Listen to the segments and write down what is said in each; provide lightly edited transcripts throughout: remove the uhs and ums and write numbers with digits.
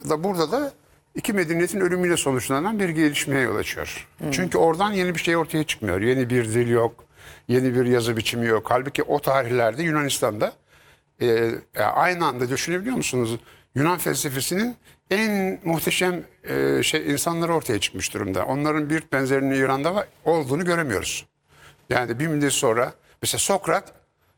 burada da iki medeniyetin ölümüyle sonuçlanan bir gelişmeye yol açıyor. Çünkü oradan yeni bir şey ortaya çıkmıyor. Yeni bir dil yok, yeni bir yazı biçimi yok. Halbuki o tarihlerde Yunanistan'da aynı anda düşünebiliyor musunuz? Yunan felsefesinin en muhteşem insanları ortaya çıkmış durumda. Onların bir benzerinin İran'da olduğunu göremiyoruz. Yani bir müddet sonra mesela Sokrat,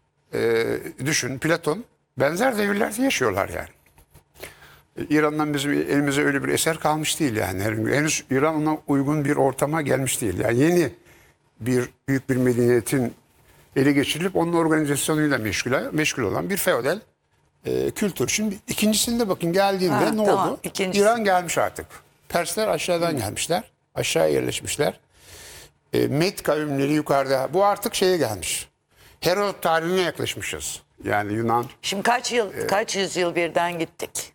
düşün, Platon benzer devirlerde yaşıyorlar yani. İran'dan bizim elimize öyle bir eser kalmış değil yani. Henüz İran ona uygun bir ortama gelmiş değil. Yani yeni büyük bir medeniyetin ele geçirilip onun organizasyonuyla meşgul olan bir feodal kültür. Şimdi ikincisinde bakın geldiğinde ne tamam, oldu? ikincisi. İran gelmiş artık. Persler aşağıdan gelmişler. Aşağıya yerleşmişler. Med kavimleri yukarıda. Bu artık şeye gelmiş. Herodot tarihine yaklaşmışız. Yani Yunan. Şimdi kaç yüzyıl birden gittik?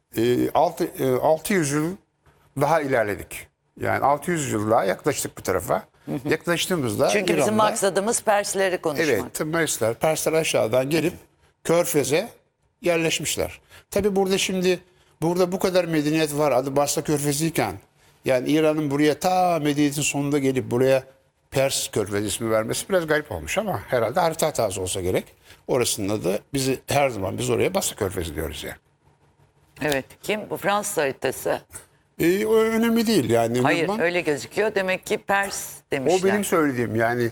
600 yıl daha ilerledik. Yani 600 yıl daha yaklaştık bu tarafa. Yaklaştığımızda Çünkü bizim İran'da, maksadımız Persleri konuşmak. evet, Persler aşağıdan gelip Körfez'e yerleşmişler. Tabi burada bu kadar medeniyet var adı Basra Körfezi'yken, yani İran'ın buraya ta medeniyetin sonunda gelip buraya Pers Körfezi ismi vermesi biraz garip olmuş ama herhalde harita hatası olsa gerek. Orasının adı biz oraya Basra Körfezi diyoruz yani. Evet. Kim? Bu Fransız haritası. O önemli değil yani. Hayır, öyle gözüküyor. Demek ki Pers demişler. O benim söylediğim yani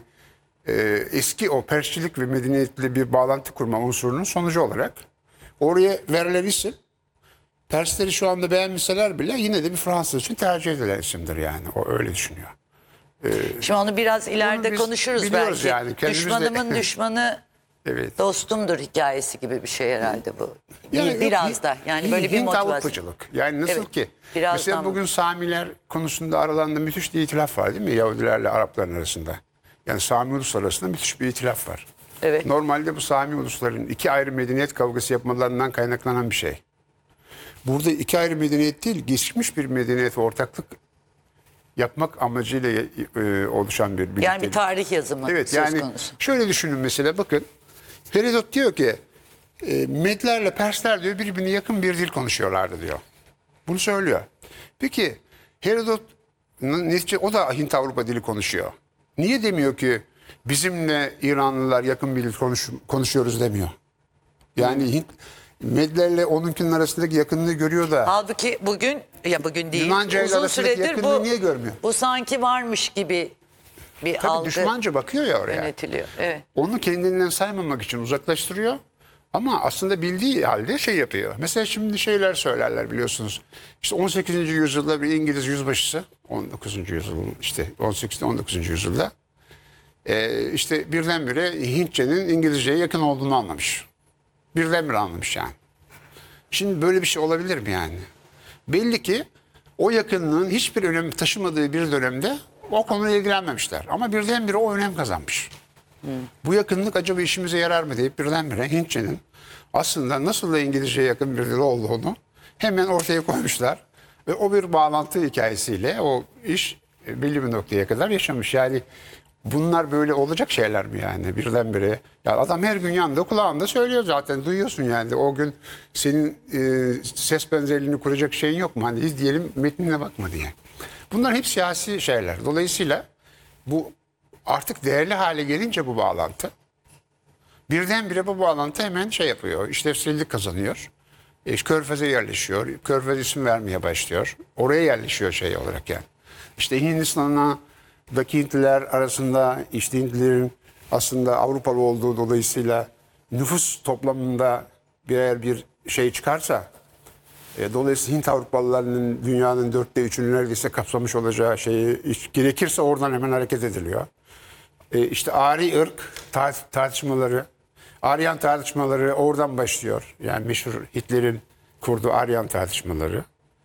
eski o Persçilik ve medeniyetle bir bağlantı kurma unsurunun sonucu olarak oraya verilen isim, Persleri şu anda beğenmişseler bile yine de bir Fransız için tercih edilen isimdir yani. O öyle düşünüyor. Şimdi onu biraz ileride biz konuşuruz biliyoruz belki. yani, kendimiz de- Düşmanımın düşmanı Evet. dostumdur hikayesi gibi bir şey herhalde bu. Yani Biraz da yani böyle bir Hint motivasyon. Avrupacılık. Yani nasıl Evet, ki? birazdan Mesela bugün Samiler konusunda aralarında müthiş bir itilaf var değil mi? Yahudilerle Arapların arasında. Yani Sami ulusları arasında müthiş bir itilaf var. Evet. Normalde bu Sami ulusların iki ayrı medeniyet kavgası yapmalarından kaynaklanan bir şey. Burada iki ayrı medeniyet değil, geçmiş bir medeniyet ve ortaklık yapmak amacıyla oluşan bir birliktelik. Yani bir tarih yazımı Evet, söz yani konusu. şöyle düşünün mesela, bakın. Herodot diyor ki Medlerle Persler diyor birbirine yakın bir dil konuşuyorlardı diyor. Bunu söylüyor. Peki Herodot netice o da Hint Avrupa dili konuşuyor. Niye demiyor ki bizimle İranlılar yakın bir dil konuşuyoruz demiyor. Yani Medlerle onunkinin arasındaki yakınlığı görüyor da. Halbuki bugün değil. Yunanca ile Uzun arasındaki süredir yakınlığı niye görmüyor? bu sanki varmış gibi bir Tabii algı düşmanca bakıyor ya oraya. yönetiliyor. Evet. Onu kendinden saymamak için uzaklaştırıyor. Ama aslında bildiği halde şey yapıyor. Mesela şimdi şeyler söylerler biliyorsunuz. İşte 18. yüzyılda bir İngiliz yüzbaşısı, 19. yüzyıl işte 18. 19. yüzyılda işte birdenbire Hintçenin İngilizceye yakın olduğunu anlamış. Birdenbire anlamış yani. Şimdi böyle bir şey olabilir mi yani? Belli ki o yakınlığın hiçbir önem taşımadığı bir dönemde o konuyla ilgilenmemişler. Ama birdenbire o önem kazanmış. Bu yakınlık acaba işimize yarar mı deyip birdenbire Hintçenin aslında nasıl da İngilizceye yakın bir dil olduğunu hemen ortaya koymuşlar. Ve o bir bağlantı hikayesiyle o iş belli bir noktaya kadar yaşamış. Yani bunlar böyle olacak şeyler mi yani birdenbire? Ya adam her gün yanında kulağında söylüyor zaten, duyuyorsun yani. O gün senin ses benzerliğini kuracak şeyin yok mu? Hani izleyelim metnine bakma diye. Bunlar hep siyasi şeyler. Dolayısıyla bu artık değerli hale gelince bu bağlantı birdenbire bu bağlantı hemen şey yapıyor. İşlevsellik kazanıyor. Körfez'e yerleşiyor. Körfez isim vermeye başlıyor. Oraya yerleşiyor şey olarak yani. İşte Hindistan'daki Hintliler arasında işte Hintlilerin aslında Avrupalı olduğu dolayısıyla nüfus toplamında birer bir şey çıkarsa dolayısıyla Hint Avrupalılarının dünyanın 3/4'ünü neredeyse kapsamış olacağı şeyi gerekirse oradan hemen hareket ediliyor. İşte Ari ırk tartışmaları, Aryan tartışmaları oradan başlıyor. Yani meşhur Hitler'in kurduğu Aryan tartışmaları.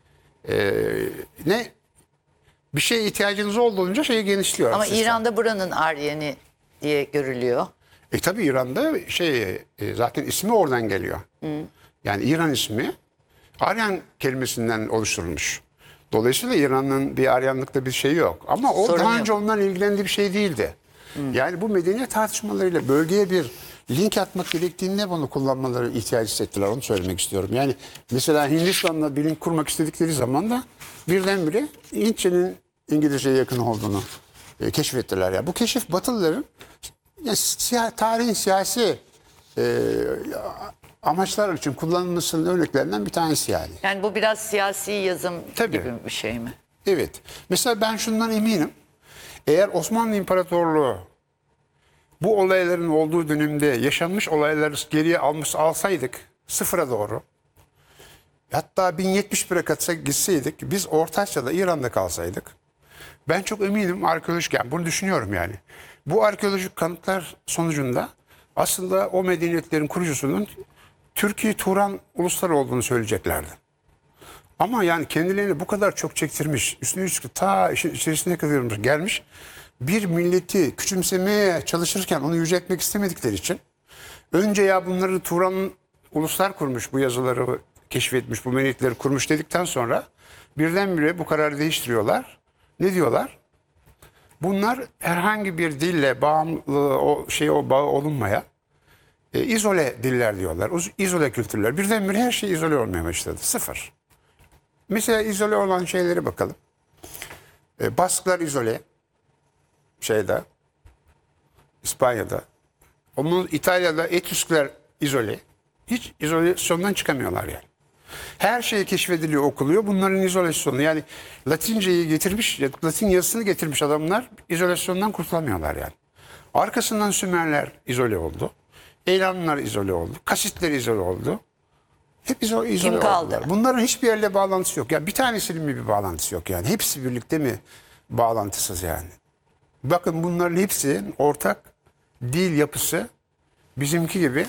Bir şeye ihtiyacınız olduğunca şeyi genişliyor. Ama sistem. İran'da buranın Aryeni diye görülüyor. Tabii İran'da zaten ismi oradan geliyor. Yani İran ismi Aryan kelimesinden oluşturulmuş. Dolayısıyla İran'ın bir Aryanlıkta bir şey yok. Ama o Sorun daha yok. önce onların ilgilendiği bir şey değildi. Yani bu medeniyet tartışmalarıyla bölgeye bir link atmak gerektiğinde bunu kullanmaları ihtiyaç hissettiler. Onu söylemek istiyorum. Yani mesela Hindistan'la bir link kurmak istedikleri zaman da birdenbire Hintçenin İngilizceye yakın olduğunu keşfettiler. Yani bu keşif Batılıların yani tarihin siyasi amaçlar için kullanılmasının örneklerinden bir tanesi yani. Yani bu biraz siyasi yazım Tabii. gibi bir şey mi? Evet. Mesela ben şundan eminim. Eğer Osmanlı İmparatorluğu bu olayların olduğu dönemde yaşanmış olayları geriye alsaydık sıfıra doğru, hatta 1071'e katsa gitseydik, biz Orta Asya'da İran'da kalsaydık, ben çok eminim arkeolojik, yani bunu düşünüyorum yani. Bu arkeolojik kanıtlar sonucunda aslında o medeniyetlerin kurucusunun Türkiye Turan ulusları olduğunu söyleyeceklerdi. Ama yani kendilerini bu kadar çok çektirmiş, üstüne üstlük ta işin içerisine kadar gelmiş bir milleti küçümsemeye çalışırken onu yüceltmek istemedikleri için önce ya bunları Turan uluslar kurmuş, bu yazıları keşfetmiş, bu medeniyetleri kurmuş dedikten sonra birdenbire bu kararı değiştiriyorlar. Ne diyorlar? Bunlar herhangi bir dille bağımlı, o bağı olunmaya izole diller diyorlar. İzole kültürler. Birdenbire her şey izole olmaya başladı. Sıfır. Mesela izole olan şeylere bakalım. Basklar izole. İspanya'da. Onun İtalya'da Etruskler izole. Hiç izolasyondan çıkamıyorlar yani. Her şey keşfediliyor, okuluyor. Bunların izolasyonu. Yani Latinceyi getirmiş, Latin yazısını getirmiş adamlar izolasyondan kurtulamıyorlar yani. Arkasından Sümerler izole oldu. Elamlar izole oldu. Kasitler izole oldu. Hep izole Kim kaldı? oldular. Bunların hiçbir yerle bağlantısı yok. Yani bir tanesinin mi bir bağlantısı yok yani. Hepsi birlikte mi bağlantısız yani. Bakın bunların hepsi ortak dil yapısı bizimki gibi.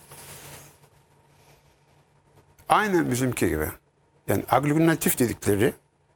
Aynen bizimki gibi. Yani aglutinatif dedikleri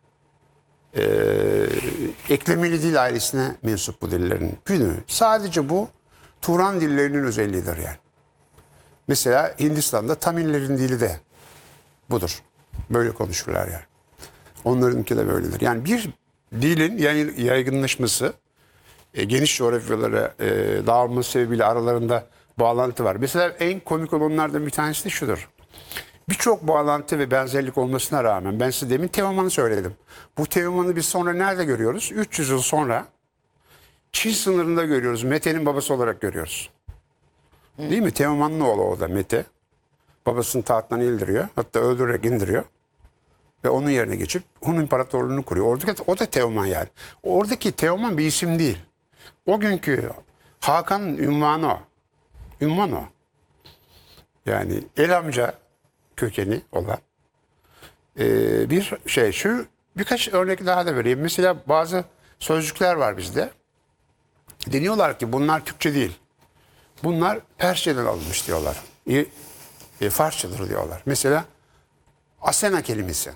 eklemeli dil ailesine mensup bu dillerin. Günü. Sadece bu Turan dillerinin özelliğidir yani. Mesela Hindistan'da Tamillerin dili de budur. Böyle konuşurlar yani. Onlarınki de böyledir. Yani bir dilin yaygınlaşması, geniş coğrafyalara dağılması sebebiyle aralarında bağlantı var. Mesela en komik olanlardan bir tanesi de şudur. Birçok bağlantı ve benzerlik olmasına rağmen ben size demin Teoman'ı söyledim. Bu Teoman'ı biz sonra nerede görüyoruz? 300 yıl sonra Çin sınırında görüyoruz. Mete'nin babası olarak görüyoruz. Değil mi? Teoman'ın oğlu o da Mete. Babasının tahttan indiriyor. Hatta öldürerek indiriyor. Ve onun yerine geçip Hun İmparatorluğunu kuruyor. O da Teoman yani. Oradaki Teoman bir isim değil. O günkü Hakan'ın ünvanı o. Ünvan o. Yani el amca kökeni olan bir şey. Şu birkaç örnek daha da vereyim. Mesela bazı sözcükler var bizde. Deniyorlar ki bunlar Türkçe değil. Bunlar Persçeden alınmış diyorlar. Farsçadır diyorlar. Mesela Asena kelimesi.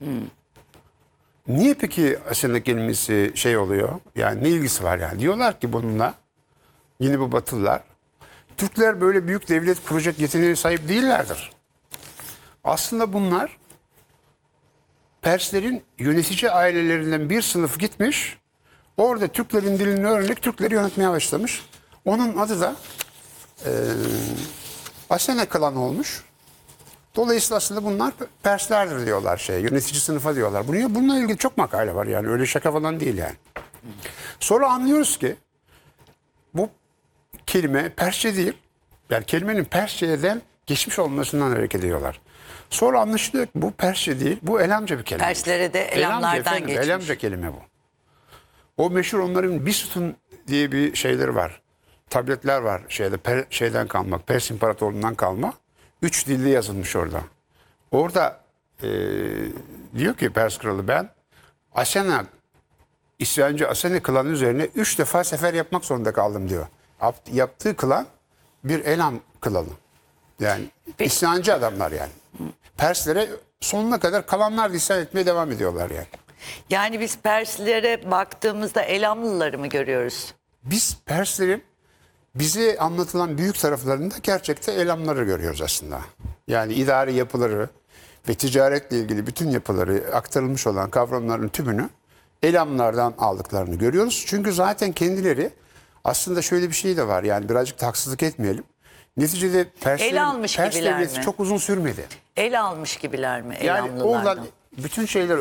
Niye peki Asena kelimesi şey oluyor? Yani ne ilgisi var yani? Diyorlar ki bununla yine bu Batılılar Türkler böyle büyük devlet kuracak yeteneğe sahip değillerdir. Aslında bunlar Perslerin yönetici ailelerinden bir sınıf gitmiş. Orada Türklerin dilini öğrenip Türkleri yönetmeye başlamış. Onun adı da Asena klanı olmuş. Dolayısıyla aslında bunlar Perslerdir diyorlar yönetici sınıfa diyorlar. Bununla ilgili çok makale var yani öyle şaka falan değil yani. Sonra anlıyoruz ki bu kelime Persçe değil. Yani kelimenin Persçe'den geçmiş olmasından hareket ediyorlar. Sonra anlaşılıyor ki bu Persçe değil, bu Elamca bir kelime. Perslere de elamlardan geçmiş. Elamca kelime bu. O meşhur onların Bisutun diye bir şeyleri var. Tabletler var şeyden kalma, Pers İmparatorluğundan kalma. 3 dilde yazılmış orada. Orada diyor ki Pers kralı ben Asena, İsyancı Asena klanı üzerine 3 defa sefer yapmak zorunda kaldım diyor. Yaptığı klan bir Elam klanı. Yani isyancı adamlar yani. Perslere sonuna kadar kalanlar da isyan etmeye devam ediyorlar yani. Yani biz Perslere baktığımızda Elamlıları mı görüyoruz? Biz Perslerin bize anlatılan büyük taraflarında gerçekte Elamları görüyoruz aslında. Yani idari yapıları ve ticaretle ilgili bütün yapıları aktarılmış olan kavramların tümünü Elamlardan aldıklarını görüyoruz. Çünkü zaten kendileri aslında şöyle bir şey de var yani birazcık da haksızlık etmeyelim. Neticede El almış Pers gibiler devleti mi? çok uzun sürmedi. El almış gibiler mi Yani Elamlılardan? oradan bütün şeyler